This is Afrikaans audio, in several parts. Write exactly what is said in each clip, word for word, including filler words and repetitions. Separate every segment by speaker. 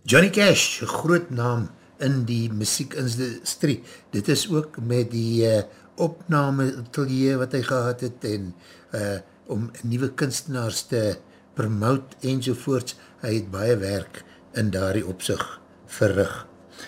Speaker 1: Johnny Cash, groot naam in die muziekindustrie. Dit is ook met die uh, opname atelier wat hy gehad het en uh, om nieuwe kunstenaars te promote enzovoorts. Hy het baie werk in daardie opzicht verrig.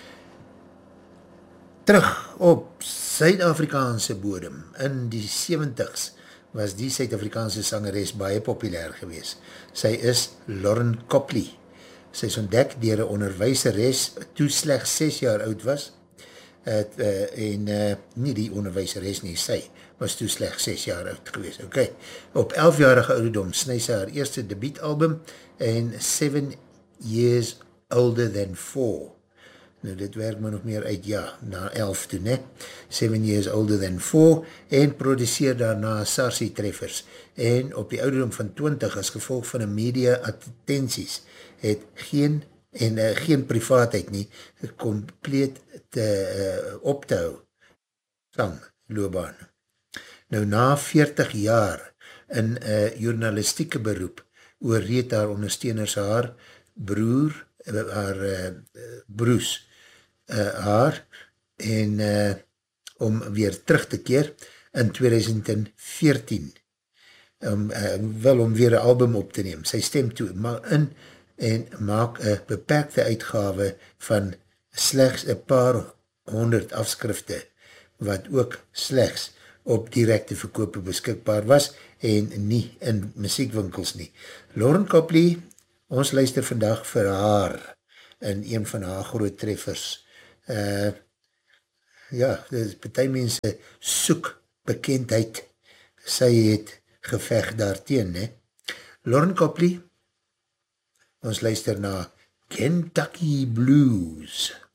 Speaker 1: Terug op Suid-Afrikaanse bodem in die sewentig's was die Suid-Afrikaanse sangeres baie populair gewees. Sy is Lauren Copley. Sy is ontdek dier een onderwijseres toe slechts ses jaar oud was. Het, uh, en uh, nie die onderwijseres nie, sy was toe slechts ses jaar oud gewees. Okay. Op elfjarige ouderdom sny sy haar eerste debietalbum en Seven Years Older Than Four. Nou, dit werk maar nog meer uit, ja, na elf toe, ne? Seven Years Older Than Four, en produceer daarna Sarsi Treffers. En op die ouderdom van twintig, as gevolg van een media attenties, het geen, en uh, geen privaatheid nie, compleet te, uh, op te hou, sang, loopbaan. Nou, na veertig jaar in uh, journalistieke beroep, oorreed haar ondersteuners haar broer, haar uh, broes, uh, haar, en uh, om weer terug te keer in tweeduisend veertien, um, uh, wel om weer een album op te neem. Sy stem toe maar in en maak een beperkte uitgave van slechts een paar honderd afskrifte, wat ook slechts op directe verkope beskikbaar was en nie in muziekwinkels nie. Lauren Copley, ons luister vandag vir haar in een van haar groot treffers. Uh, ja, dit is partij mense soek bekendheid. Sy het geveg daarteen, ne? Lauren Copley, ons luister na Kentucky Blues.